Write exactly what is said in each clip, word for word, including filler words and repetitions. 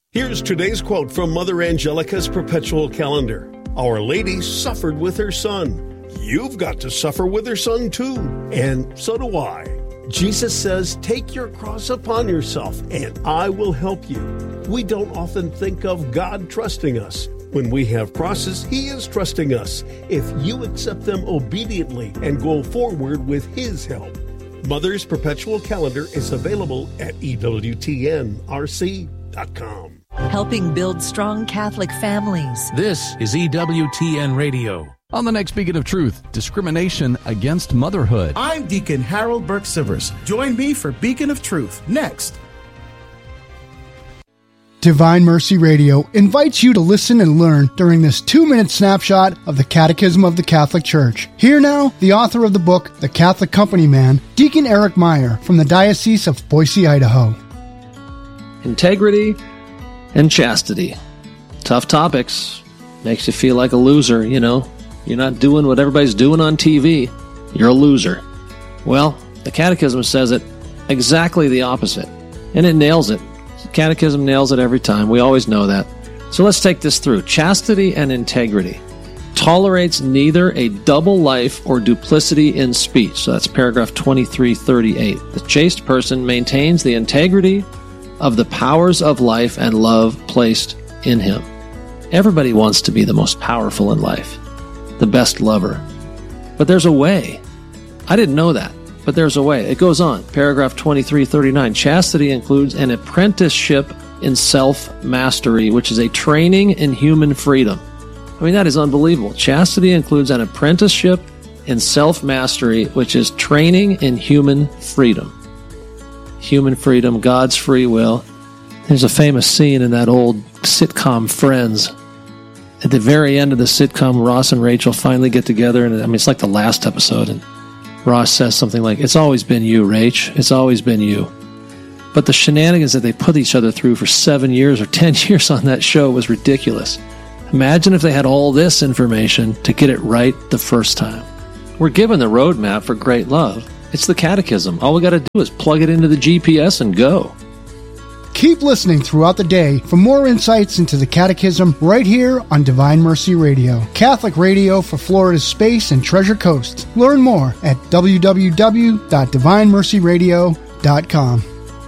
Here's today's quote from Mother Angelica's perpetual calendar. Our Lady suffered with her son. You've got to suffer with her son too. And so do I. Jesus says, take your cross upon yourself and I will help you. We don't often think of God trusting us. When we have crosses, He is trusting us if you accept them obediently and go forward with His help. Mother's Perpetual Calendar is available at E W T N R C dot com. Helping build strong Catholic families. This is E W T N Radio. On the next Beacon of Truth, discrimination against motherhood. I'm Deacon Harold Burke-Sivers. Join me for Beacon of Truth next. Divine Mercy Radio invites you to listen and learn during this two-minute snapshot of the Catechism of the Catholic Church. Here now, the author of the book, The Catholic Company Man, Deacon Eric Meyer from the Diocese of Boise, Idaho. Integrity and chastity. Tough topics. Makes you feel like a loser, you know. You're not doing what everybody's doing on T V. You're a loser. Well, the Catechism says it exactly the opposite. And it nails it. The Catechism nails it every time. We always know that. So let's take this through. Chastity and integrity. Tolerates neither a double life or duplicity in speech. So that's paragraph twenty-three thirty-eight. The chaste person maintains the integrity of the powers of life and love placed in him. Everybody wants to be the most powerful in life, the best lover. But there's a way. I didn't know that, but there's a way. It goes on. Paragraph twenty-three thirty-nine. Chastity includes an apprenticeship in self-mastery, which is a training in human freedom. I mean, that is unbelievable. Chastity includes an apprenticeship in self-mastery, which is training in human freedom. Human freedom, God's free will. There's a famous scene in that old sitcom Friends. At the very end of the sitcom, Ross and Rachel finally get together, and I mean, it's like the last episode, and Ross says something like, "It's always been you, Rach. It's always been you." But the shenanigans that they put each other through for seven years or ten years on that show was ridiculous. Imagine if they had all this information to get it right the first time. We're given the roadmap for great love. It's the Catechism. All we got to do is plug it into the G P S and go. Keep listening throughout the day for more insights into the Catechism right here on Divine Mercy Radio, Catholic radio for Florida's Space and Treasure Coast. Learn more at w w w dot divine mercy radio dot com.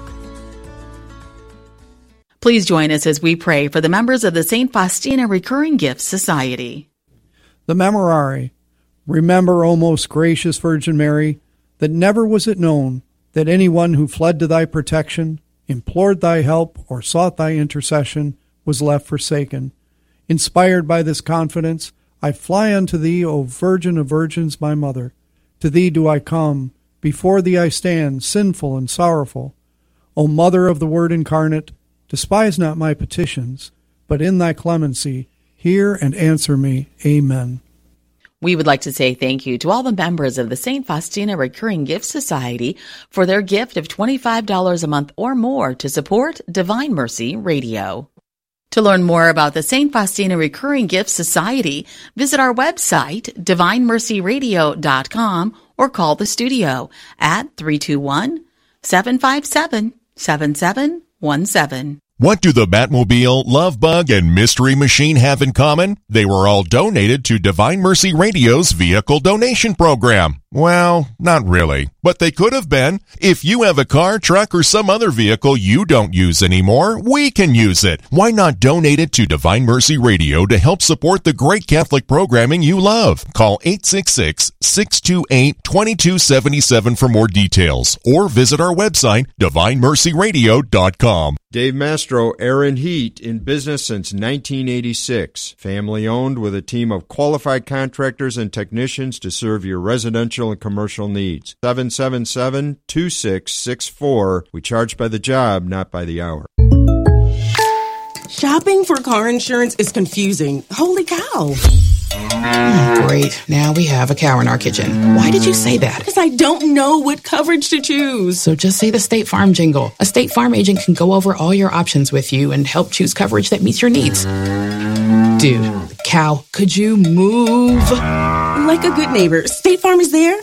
Please join us as we pray for the members of the Saint Faustina Recurring Gifts Society. The Memorare. Remember, O most gracious Virgin Mary, that never was it known that anyone who fled to thy protection, implored thy help, or sought thy intercession was left forsaken. Inspired by this confidence, I fly unto thee, O Virgin of Virgins, my Mother. To thee do I come, before thee I stand, sinful and sorrowful. O Mother of the Word incarnate, despise not my petitions, but in thy clemency hear and answer me. Amen. We would like to say thank you to all the members of the Saint Faustina Recurring Gift Society for their gift of twenty-five dollars a month or more to support Divine Mercy Radio. To learn more about the Saint Faustina Recurring Gift Society, visit our website, divine mercy radio dot com, or call the studio at three two one, seven five seven, seven seven one seven. What do the Batmobile, Love Bug, and Mystery Machine have in common? They were all donated to Divine Mercy Radio's vehicle donation program. Well, not really, but they could have been. If you have a car, truck, or some other vehicle you don't use anymore, we can use it. Why not donate it to Divine Mercy Radio to help support the great Catholic programming you love? Call eight six six, six two eight, two two seven seven for more details, or visit our website, divine mercy radio dot com. Dave Mastro, Air and Heat, in business since nineteen eighty-six. Family owned with a team of qualified contractors and technicians to serve your residential and commercial needs. seven seven seven, two six six four. We charge by the job, not by the hour. Shopping for car insurance is confusing. Holy cow. Great. Now we have a cow in our kitchen. Why did you say that? Because I don't know what coverage to choose. So just say the State Farm jingle. A State Farm agent can go over all your options with you and help choose coverage that meets your needs. Dude, cow, could you move? Like a good neighbor, State Farm is there.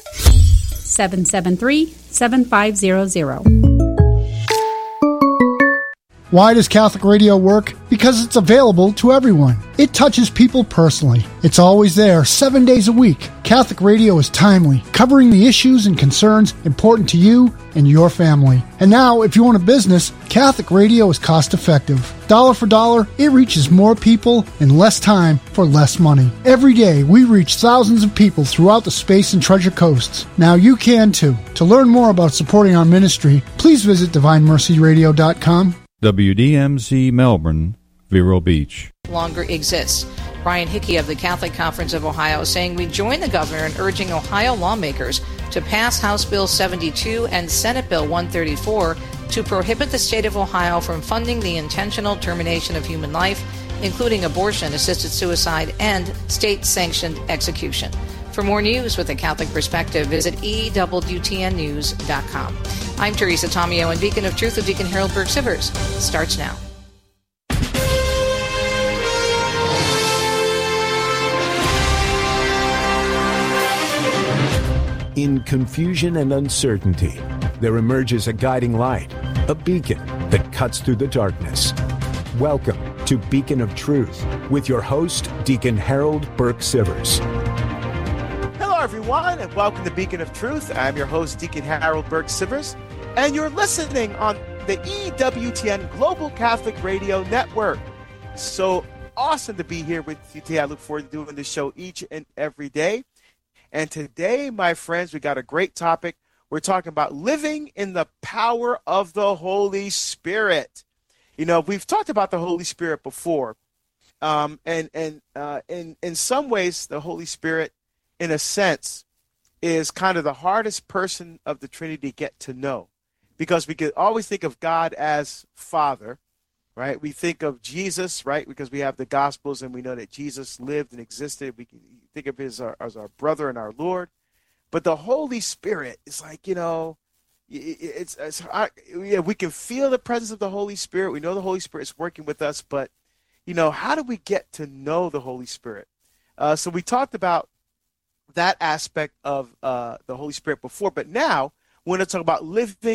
seven seven three, seven five zero zero. Why does Catholic radio work? Because it's available to everyone. It touches people personally. It's always there, seven days a week. Catholic radio is timely, covering the issues and concerns important to you and your family. And now, if you own a business, Catholic radio is cost effective. Dollar for dollar, it reaches more people in less time for less money. Every day, we reach thousands of people throughout the Space and Treasure Coasts. Now you can too. To learn more about supporting our ministry, please visit divine mercy radio dot com. W D M C Melbourne, Vero Beach. Longer exists. Brian Hickey of the Catholic Conference of Ohio saying we join the governor in urging Ohio lawmakers to pass House Bill seventy-two and Senate Bill one thirty-four to prohibit the state of Ohio from funding the intentional termination of human life, including abortion, assisted suicide, and state-sanctioned execution. For more news with a Catholic perspective, visit E W T N news dot com. I'm Teresa Tomeo, and Beacon of Truth with Deacon Harold Burke-Sivers starts now. In confusion and uncertainty, there emerges a guiding light, a beacon that cuts through the darkness. Welcome to Beacon of Truth with your host, Deacon Harold Burke-Sivers. Hello, everyone, and welcome to Beacon of Truth. I'm your host, Deacon Harold Burke-Sivers, and you're listening on the E W T N Global Catholic Radio Network. So awesome to be here with you today. I look forward to doing this show each and every day. And today, my friends, we got a great topic. We're talking about living in the power of the Holy Spirit. You know, we've talked about the Holy Spirit before. Um, and and uh, in, in some ways, the Holy Spirit, in a sense, is kind of the hardest person of the Trinity to get to know. Because we could always think of God as Father, right? We think of Jesus, right? Because we have the Gospels and we know that Jesus lived and existed. We can think of him as our, as our brother and our Lord. But the Holy Spirit is like, you know, it's, it's I, yeah, we can feel the presence of the Holy Spirit. We know the Holy Spirit is working with us, but, you know, how do we get to know the Holy Spirit? Uh, so we talked about that aspect of uh, the Holy Spirit before, but now we're going to talk about living